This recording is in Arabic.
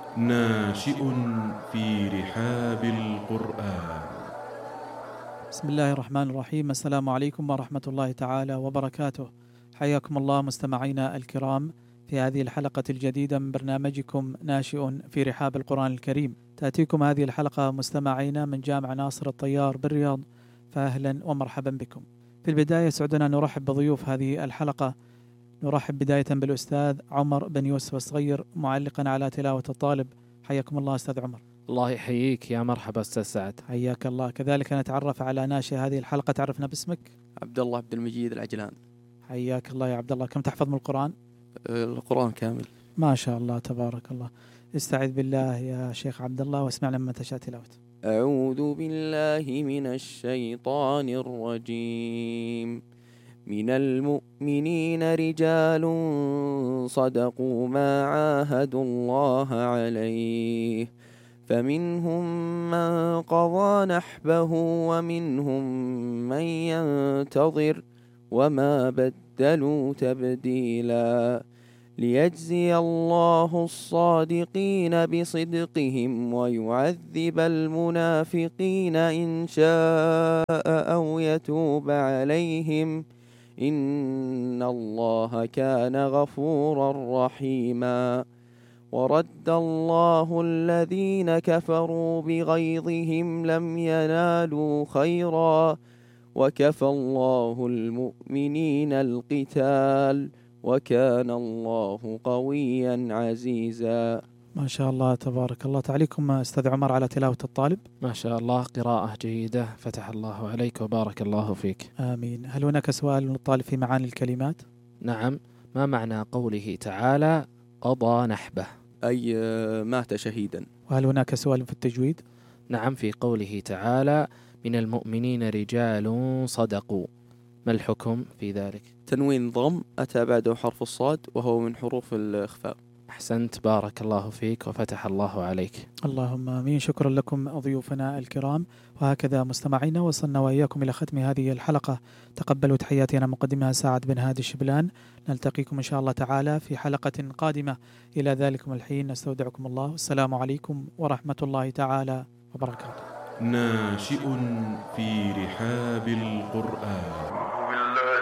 ناشئ في رحاب القرآن. بسم الله الرحمن الرحيم. السلام عليكم ورحمة الله تعالى وبركاته. حياكم الله مستمعينا الكرام في هذه الحلقة الجديدة من برنامجكم ناشئ في رحاب القرآن الكريم. تأتيكم هذه الحلقة مستمعينا من جامع ناصر الطيار بالرياض، فأهلا ومرحبا بكم. في البداية سعدنا نرحب بضيوف هذه الحلقة. نرحب بداية بالأستاذ عمر بن يوسف الصغير معلقا على تلاوة الطالب. حياكم الله أستاذ عمر. الله يحييك، يا مرحبا أستاذ سعد. حياك الله. كذلك نتعرف على ناشئ هذه الحلقة. تعرفنا باسمك؟ عبد الله عبد المجيد العجلان. حياك الله يا عبد الله. كم تحفظ من القرآن؟ القرآن كامل ما شاء الله تبارك الله. استعذ بالله يا شيخ عبد الله واسمعنا مما تشاء تلاوته. أعوذ بالله من الشيطان الرجيم. من المؤمنين رجال صدقوا ما عاهدوا الله عليه، فمنهم من قضى نحبه ومنهم من ينتظر وما بدلوا تبديلا، ليجزي الله الصادقين بصدقهم ويعذب المنافقين إن شاء أو يتوب عليهم، إن الله كان غفورا رحيما. ورد الله الذين كفروا بغيظهم لم ينالوا خيرا، وكفى الله المؤمنين القتال، وكان الله قويا عزيزا. ما شاء الله تبارك الله. تعليقكم أستاذ عمر على تلاوة الطالب؟ ما شاء الله، قراءة جيدة، فتح الله عليك وبارك الله فيك. آمين. هل هناك سؤال للطالب في معاني الكلمات؟ نعم، ما معنى قوله تعالى قضى نحبه؟ أي مات شهيدا. وهل هناك سؤال في التجويد؟ نعم، في قوله تعالى من المؤمنين رجال صدقوا، ما الحكم في ذلك؟ تنوين ضم أتى بعده حرف الصاد وهو من حروف الإخفاء. أحسنت، بارك الله فيك وفتح الله عليك. اللهم آمين. شكرا لكم ضيوفنا الكرام. وهكذا مستمعينا وصلنا وإياكم إلى ختم هذه الحلقة. تقبلوا تحياتنا مقدمها سعد بن هادي الشبلان. نلتقيكم إن شاء الله تعالى في حلقة قادمة. إلى ذلكم الحين نستودعكم الله، والسلام عليكم ورحمة الله تعالى وبركاته. ناشئ في رحاب القرآن.